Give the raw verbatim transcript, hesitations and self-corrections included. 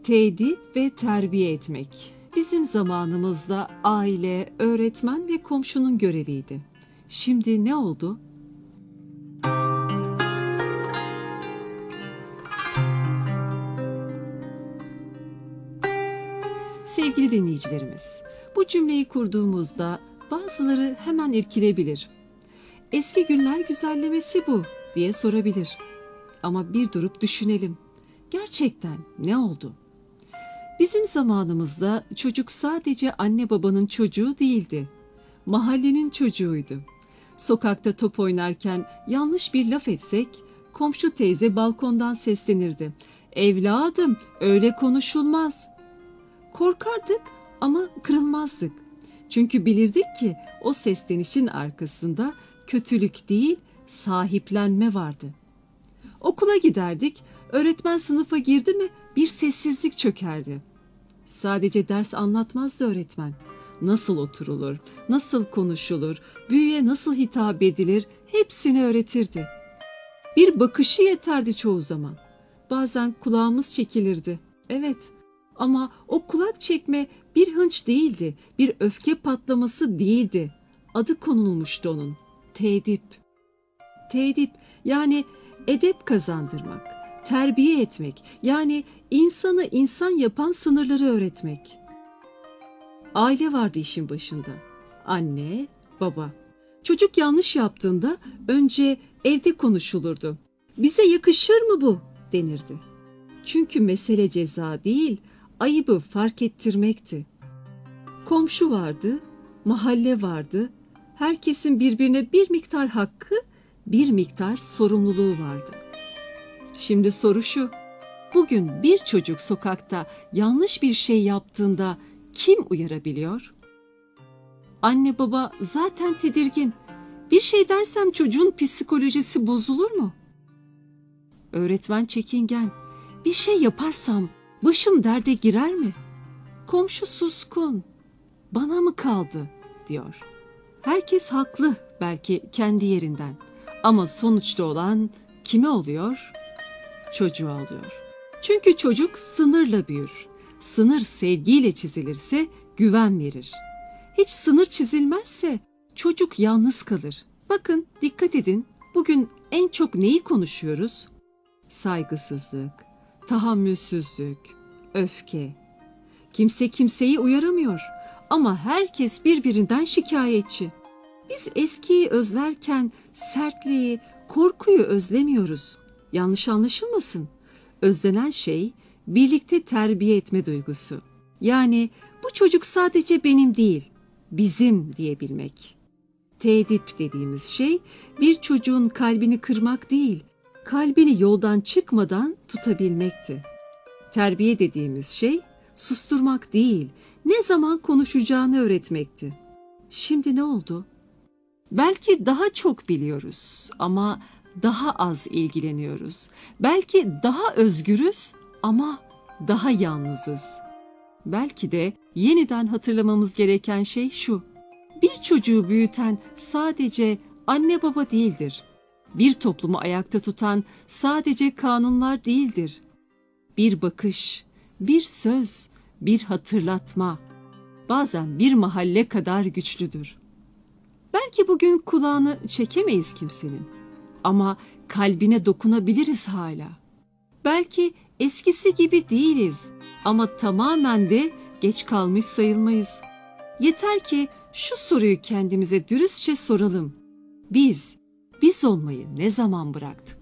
Tedip ve terbiye etmek bizim zamanımızda aile, öğretmen ve komşunun göreviydi. Şimdi ne oldu? Sevgili dinleyicilerimiz, bu cümleyi kurduğumuzda bazıları hemen irkilebilir. Eski günler güzellemesi bu diye sorabilir. Ama bir durup düşünelim. Gerçekten ne oldu? Bizim zamanımızda çocuk sadece anne babanın çocuğu değildi. Mahallenin çocuğuydu. Sokakta top oynarken yanlış bir laf etsek, komşu teyze balkondan seslenirdi. "Evladım, öyle konuşulmaz." Korkardık ama kırılmazdık. Çünkü bilirdik ki o seslenişin arkasında kötülük değil, sahiplenme vardı. Okula giderdik, öğretmen sınıfa girdi mi bir sessizlik çökerdi. Sadece ders anlatmazdı öğretmen. Nasıl oturulur, nasıl konuşulur, büyüğe nasıl hitap edilir hepsini öğretirdi. Bir bakışı yeterdi çoğu zaman. Bazen kulağımız çekilirdi. Evet, ama o kulak çekme bir hınç değildi, bir öfke patlaması değildi. Adı konulmuştu onun. Tedip. Tedip yani edep kazandırmak, terbiye etmek, yani insanı insan yapan sınırları öğretmek. Aile vardı işin başında. Anne, baba. Çocuk yanlış yaptığında önce evde konuşulurdu. "Bize yakışır mı bu?" denirdi. Çünkü mesele ceza değil, ayıbı fark ettirmekti. Komşu vardı, mahalle vardı. Herkesin birbirine bir miktar hakkı, bir miktar sorumluluğu vardı. Şimdi soru şu: bugün bir çocuk sokakta yanlış bir şey yaptığında kim uyarabiliyor? Anne baba zaten tedirgin. Bir şey dersem çocuğun psikolojisi bozulur mu? Öğretmen çekingen. Bir şey yaparsam başım derde girer mi? Komşu suskun. Bana mı kaldı diyor. Herkes haklı belki kendi yerinden. Ama sonuçta olan kime oluyor? Çocuğa oluyor. Çünkü çocuk sınırla büyür. Sınır sevgiyle çizilirse güven verir. Hiç sınır çizilmezse çocuk yalnız kalır. Bakın, dikkat edin. Bugün en çok neyi konuşuyoruz? Saygısızlık, tahammülsüzlük, öfke. Kimse kimseyi uyaramıyor ama herkes birbirinden şikayetçi. Biz eskiyi özlerken sertliği, korkuyu özlemiyoruz. Yanlış anlaşılmasın. Özlenen şey birlikte terbiye etme duygusu. Yani bu çocuk sadece benim değil, bizim diyebilmek. Tedip dediğimiz şey bir çocuğun kalbini kırmak değil, kalbini yoldan çıkmadan tutabilmekti. Terbiye dediğimiz şey susturmak değil, ne zaman konuşacağını öğretmekti. Şimdi ne oldu? Belki daha çok biliyoruz ama daha az ilgileniyoruz. Belki daha özgürüz ama daha yalnızız. Belki de yeniden hatırlamamız gereken şey şu: bir çocuğu büyüten sadece anne baba değildir. Bir toplumu ayakta tutan sadece kanunlar değildir. Bir bakış, bir söz, bir hatırlatma, bazen bir mahalle kadar güçlüdür. Belki bugün kulağını çekemeyiz kimsenin ama kalbine dokunabiliriz hala. Belki eskisi gibi değiliz ama tamamen de geç kalmış sayılmayız. Yeter ki şu soruyu kendimize dürüstçe soralım: Biz, biz olmayı ne zaman bıraktık?